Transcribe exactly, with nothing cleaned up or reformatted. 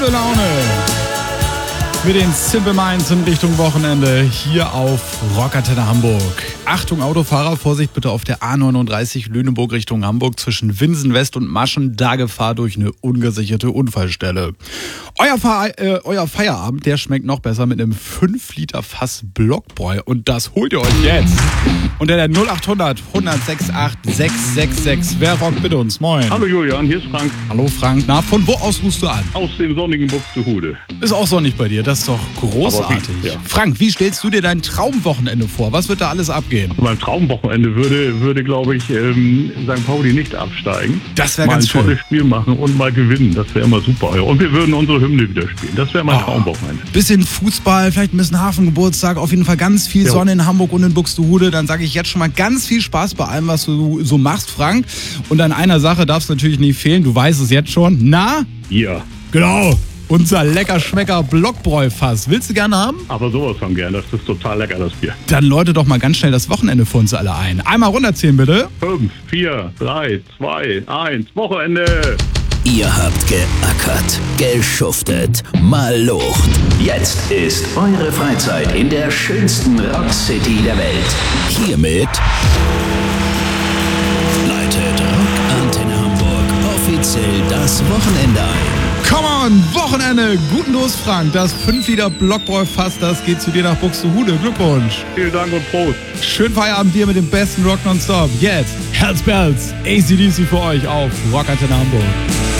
gute Laune mit den Simple Minds in Richtung Wochenende hier auf Rockantenne Hamburg. Achtung Autofahrer, Vorsicht bitte auf der A neununddreißig Lüneburg Richtung Hamburg zwischen Winsen West und Maschen, da Gefahr durch eine ungesicherte Unfallstelle. Euer, Fe- äh, euer Feierabend, der schmeckt noch besser mit einem fünf Liter Fass Blockbräu und das holt ihr euch jetzt. Unter der null achthundert, hundertsechsundachtzig, sechshundertsechsundsechzig. Wer rockt bitte uns? Moin. Hallo Julian, hier ist Frank. Hallo Frank. Na, von wo aus rufst du an? Aus dem sonnigen Buxtehude. Ist auch sonnig bei dir, das ist doch großartig. Aber, ja. Frank, wie stellst du dir dein Traumwochenende vor? Was wird da alles abgehen? Beim Traumwochenende würde, würde glaube ich, ähm, Sankt Pauli nicht absteigen. Das wäre mal ganz ein schön. tolles Spiel machen und mal gewinnen. Das wäre immer super. Ja. Und wir würden unsere Hymne wieder spielen. Das wäre mein Oh. Traumwochenende. Bisschen Fußball, vielleicht ein bisschen Hafengeburtstag, auf jeden Fall ganz viel Ja. Sonne in Hamburg und in Buxtehude. Dann sage ich jetzt schon mal ganz viel Spaß bei allem, was du so machst, Frank. Und an einer Sache darf es natürlich nicht fehlen, du weißt es jetzt schon. Na? Ja, Genau. Unser lecker Schmecker Blockbräufass. Willst du gerne haben? aber sowas von gern. Das ist total lecker, das Bier. Dann läute doch mal ganz schnell das Wochenende für uns alle ein. Einmal runterzählen, bitte. Fünf, vier, drei, zwei, eins. Wochenende! Ihr habt geackert, geschuftet, mal Lucht. Jetzt ist eure Freizeit in der schönsten Rockcity der Welt. Hiermit leitet Rockantenne Hamburg offiziell das Wochenende ein. Come on, Wochenende. Guten Los, Frank. Das fünf Liter Blockbräufass, das geht zu dir nach Buxtehude. Glückwunsch. Vielen Dank und Prost. Schönen Feierabend dir mit dem besten Rock nonstop. Jetzt Hells Bells, A C D C für euch auf Rockantenne Hamburg.